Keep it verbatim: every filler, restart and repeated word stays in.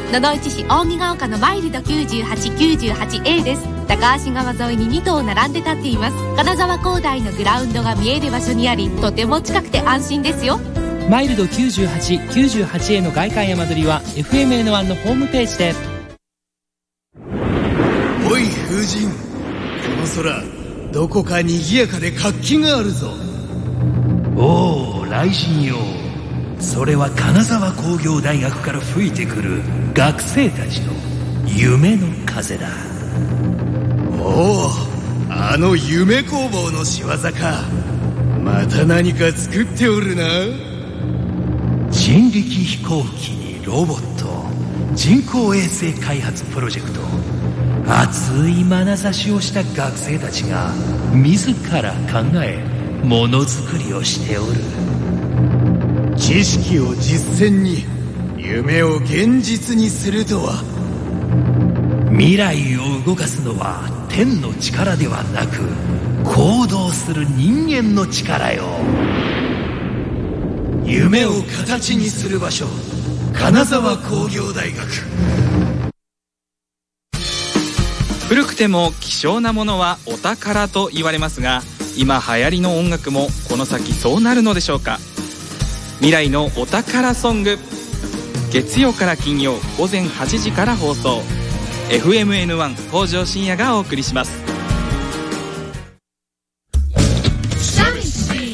野々市市扇ヶ丘のマイルド きゅうじゅうはちきゅうじゅうはちエー です。高橋川沿いにに棟並んで立っています。金沢工大のグラウンドが見える場所にあり、とても近くて安心ですよ。 マイルド きゅうじゅうはちきゅうじゅうはちエー の外観山取りは エフエムエヌワン のホームページで。 おい風神、この空どこか賑やかで活気があるぞ。 おお雷神よ、それは金沢工業大学から吹いてくる学生たちの夢の風だ。 おお、あの夢工房の仕業か。また何か作っておるな。 人力飛行機にロボット、人工衛星開発プロジェクト、熱い眼差しをした学生たちが自ら考えものづくりをしておる。 知識を実践に、夢を現実にするとは。 未来を動かすのは天の力ではなく、行動する人間の力よ。夢を形にする場所、金沢工業大学。 古くても希少なものはお宝と言われますが、今流行りの音楽もこの先そうなるのでしょうか。未来のお宝ソング、月曜から金曜午前はちじから放送。 エフエムエヌワン 北条深夜がお送りします。